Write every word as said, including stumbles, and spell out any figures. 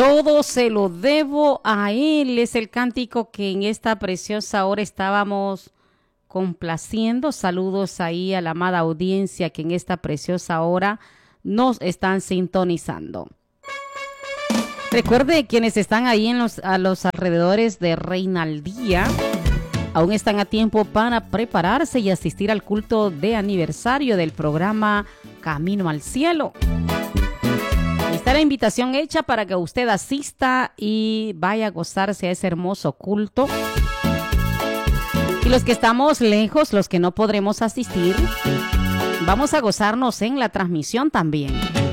Todo se lo debo a Él. Es el cántico que en esta preciosa hora estábamos complaciendo. Saludos ahí a la amada audiencia que en esta preciosa hora nos están sintonizando. Recuerde, quienes están ahí en los, a los alrededores de Reinaldía, aún están a tiempo para prepararse y asistir al culto de aniversario del programa Camino al Cielo. Está la invitación hecha para que usted asista y vaya a gozarse a ese hermoso culto. Y los que estamos lejos, los que no podremos asistir, vamos a gozarnos en la transmisión también.